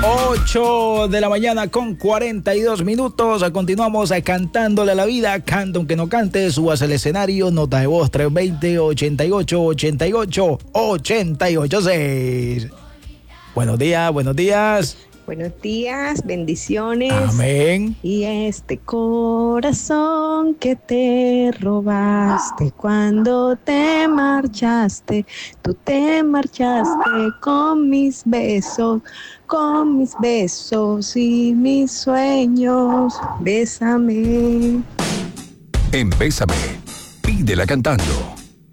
8 de la mañana con 42 minutos. Continuamos cantándole a la vida. Canta aunque no cante. Subas al escenario. Nota de voz 320-88-88-886. Buenos días, buenos días. Buenos días, bendiciones. Amén. Y este corazón que te robaste cuando te marchaste, tú te marchaste con mis besos y mis sueños. Bésame. En Bésame, pídela cantando.